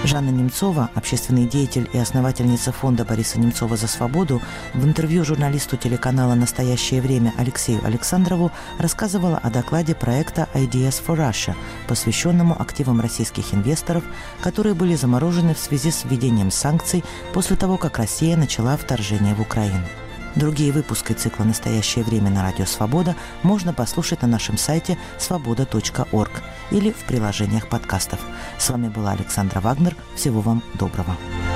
Жанна Немцова, общественный деятель и основательница фонда Бориса Немцова за свободу, в интервью журналисту телеканала «Настоящее время» Алексею Александрову рассказывала о докладе проекта Ideas for Russia, посвященному активам российских инвесторов, которые были заморожены в связи с введением санкций после того, как Россия начала вторжение в Украину. Другие выпуски цикла «Настоящее время» на Радио Свобода можно послушать на нашем сайте svoboda.org или в приложениях подкастов. С вами была Александра Вагнер. Всего вам доброго.